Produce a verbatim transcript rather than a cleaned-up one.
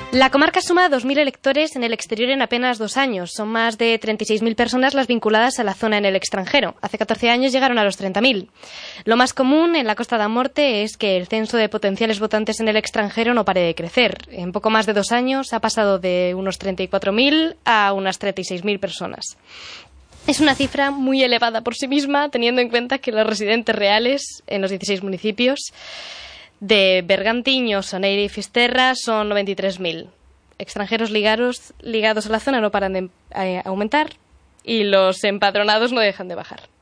La comarca suma dos mil electores en el exterior en apenas dos años. Son más de treinta y seis mil personas las vinculadas a la zona en el extranjero. Hace catorce años llegaron a los treinta mil. Lo más común en la Costa da Morte es que el censo de potenciales votantes en el extranjero no pare de crecer. En poco más de dos años ha pasado de unos treinta y cuatro mil a unas treinta y seis mil personas. Es una cifra muy elevada por sí misma, teniendo en cuenta que los residentes reales en los dieciséis municipios de Bergantiños, Soneira y Fisterra son noventa y tres mil. Extranjeros ligados, ligados a la zona no paran de eh, aumentar y los empadronados no dejan de bajar.